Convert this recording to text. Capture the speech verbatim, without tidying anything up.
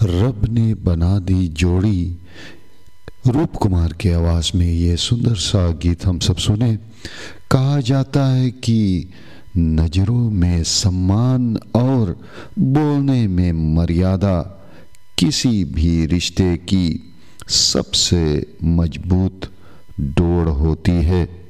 रब ने बना दी जोड़ी। रूप कुमार की आवाज़ में ये सुंदर सा गीत हम सब सुने। कहा जाता है कि नज़रों में सम्मान और बोलने में मर्यादा किसी भी रिश्ते की सबसे मजबूत डोर होती है।